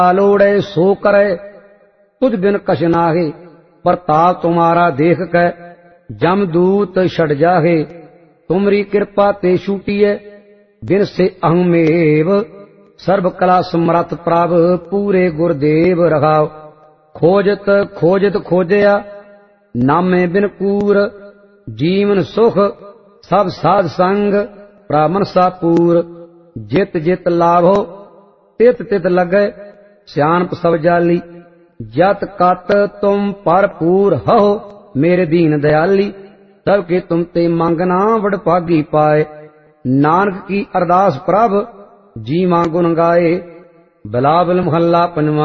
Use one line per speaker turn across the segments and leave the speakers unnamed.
लोड़े सो करे, तुझ बिन कछ नाहे। प्रताप तुम्हारा देख कै जमदूत छड़ जाहे। तुमरी कृपा ते छूटिए बिन से अहमेव। सर्व कला समर्थ प्रभ पूरे गुरदेव रखाओ। खोजत खोजत खोजया नामे बिन कूर। जीवन सुख सब साध संग ब्राह्मण सापूर। जित जित लाभो तित तित लगे सियानप सब जाली। जत कत तुम भरपूर हो मेरे दीन दयाली। सब के तुम ते मंगना बड़ भागी पाए। नानक की अरदास प्रभ जीवा गुण गाए। बिलावल महला पंजवा।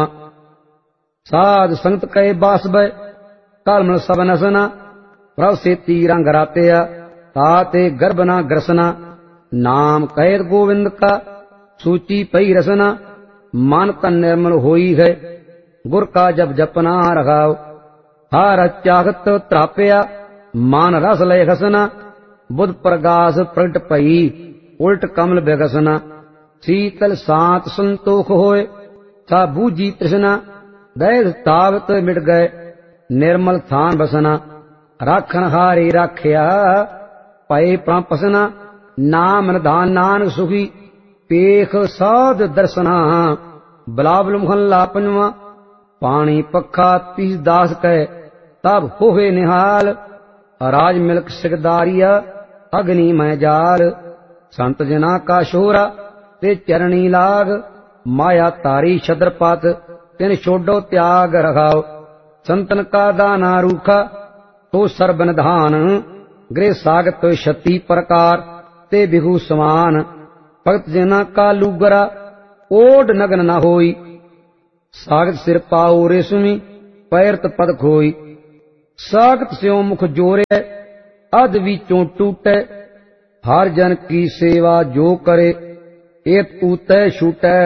साध संगत कहे बास बै कलमल सब नसना। प्रभ सेती रंग रातया ताते गर्भ ना ग्रसना। नाम कहत गोविंद का सूची पई रसना। मन तन निर्मल होई है गुर का जब जपना रखाओ। हर चाहत त्रापया मान रस लय घसना। बुध प्रगास प्रगट पई उल्ट कमल बेगसना। शीतल शांत संतोख होए सा बूझी तृष्णा। दैध तावत मिट गए निर्मल थान बसना। राखन हारे राख्या पए प्रापसना। नाम निधान नानक सुखी पेख साध दर्शना। बिलावल महला पंजवा। पानी पखा तीस दास कह तब होवे निहाल। राज मिल्क सिकदारिया अग्नि में जाल। संत जना का शोरा ते चरणी लाग। माया तारी छद्रपात तिन छोड़ो त्याग रखाओ। संतन का दाना रूखा तो सर्बन धान। गृह सागत छत्ती प्रकार ते बिहु समान। भगत जना का लूगरा ओड नगन न होई। सागत सिर पाओ रेशमी पैरत पद खोई। सागत स्यों मुख जोरे अध विचों टूटे। हर जन की सेवा जो करे एक ऊते छूटे।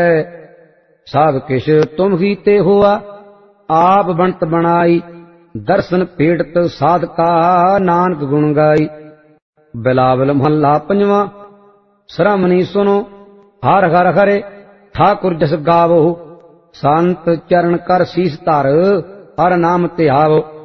सब किश तुम ही ते हुआ आप बनत बनाई। दर्शन पेटत साधका नानक गुण गाई। बिलावल महला पंजवा। श्रमणी सुनो हर हर हरे ठाकुर जस गावो। संत चरण कर शीस धर हर नाम ध्यावो।